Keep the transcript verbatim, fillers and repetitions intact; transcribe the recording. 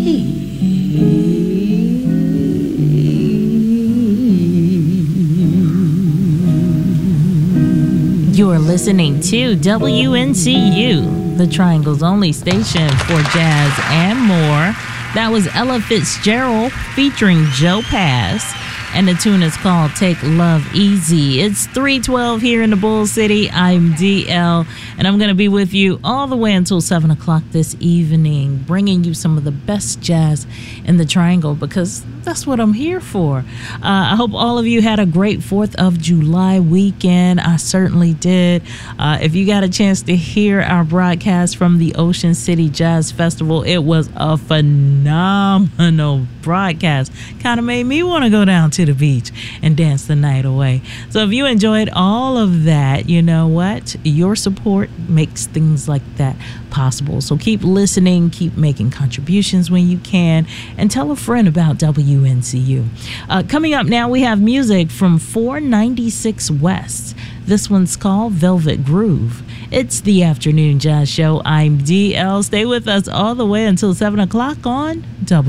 You're listening to W N C U, the Triangle's only station for jazz and more. That was Ella Fitzgerald featuring Joe Pass, and the tune is called Take Love Easy. It's three twelve here in the Bull City. I'm D L, and I'm going to be with you all the way until seven o'clock this evening, bringing you some of the best jazz in the Triangle, because that's what I'm here for. Uh, I hope all of you had a great fourth of July weekend. I certainly did. Uh, if you got a chance to hear our broadcast from the Ocean City Jazz Festival, it was a phenomenal broadcast. Kind of made me want to go down to the beach and dance the night away. So if you enjoyed all of that, you know what? Your support makes things like that possible. So keep listening, keep making contributions when you can, and tell a friend about W N C U. Uh, coming up now, we have music from four ninety-six West. This one's called Velvet Groove. It's the Afternoon Jazz Show. I'm D L. Stay with us all the way until seven o'clock on W.